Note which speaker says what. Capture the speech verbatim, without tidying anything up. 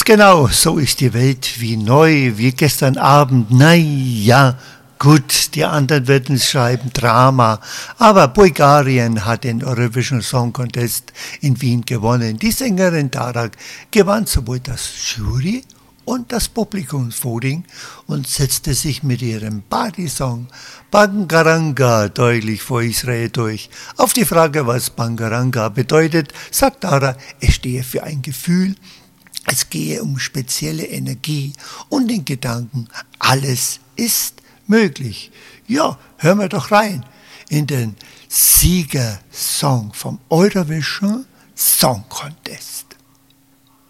Speaker 1: Genau, so ist die Welt wie neu, wie gestern Abend. Na ja, gut, die anderen werden schreiben Drama, aber Bulgarien hat den Eurovision Song Contest in Wien gewonnen. Die Sängerin Tarak gewann sowohl das Jury und das Publikumsvoting und setzte sich mit ihrem Party-Song Bangaranga deutlich vor Israel durch. Auf die Frage, was Bangaranga bedeutet, sagt Tara, es stehe für ein Gefühl, es gehe um spezielle Energie und den Gedanken, alles ist möglich. Ja, hören wir doch rein in den Siegersong vom Eurovision Song Contest.